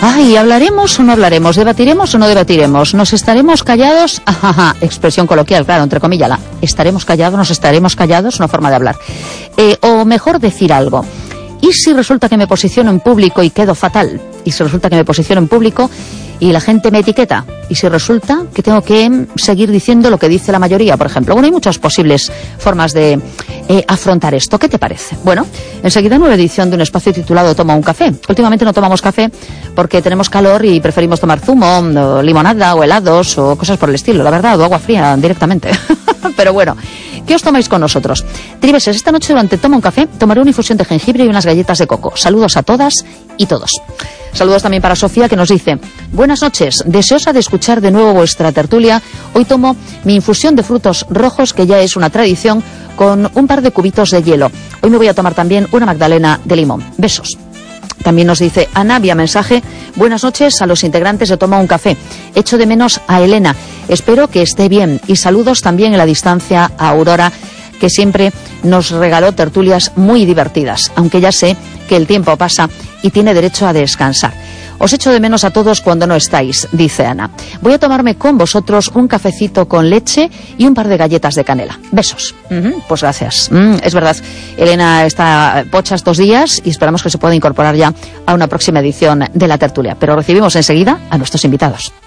Ay, ¿hablaremos o no hablaremos? ¿Debatiremos o no debatiremos? ¿Nos estaremos callados? Ajá, expresión coloquial, claro, entre comillas. ¿Estaremos callados? ¿Nos estaremos callados? Una forma de hablar. O mejor decir algo. ¿Y si resulta que me posiciono en público y quedo fatal? ¿Y si resulta que me posiciono en público y la gente me etiqueta? ¿Y si resulta que tengo que seguir diciendo lo que dice la mayoría, por ejemplo? Bueno, hay muchas posibles formas de afrontar esto. ¿Qué te parece? Bueno, enseguida nueva edición de un espacio titulado Toma un café. Últimamente no tomamos café porque tenemos calor y preferimos tomar zumo, o limonada, o helados, o cosas por el estilo, la verdad, o agua fría directamente. Pero bueno, ¿qué os tomáis con nosotros? Tribeses, esta noche durante Toma un café tomaré una infusión de jengibre y unas galletas de coco. Saludos a todas y todos. Saludos también para Sofía, que nos dice: buenas noches, deseosa de escuchar de nuevo vuestra tertulia. Hoy tomo mi infusión de frutos rojos, que ya es una tradición, con un par de cubitos de hielo. Hoy me voy a tomar también una magdalena de limón. Besos. También nos dice Ana, vía mensaje: buenas noches a los integrantes de Toma un café. Echo de menos a Elena. Espero que esté bien. Y saludos también en la distancia a Aurora, que siempre nos regaló tertulias muy divertidas, aunque ya sé que el tiempo pasa y tiene derecho a descansar. Os echo de menos a todos cuando no estáis, dice Ana. Voy a tomarme con vosotros un cafecito con leche y un par de galletas de canela. Besos. Pues gracias. Es verdad, Elena está pocha estos días y esperamos que se pueda incorporar ya a una próxima edición de la tertulia. Pero recibimos enseguida a nuestros invitados.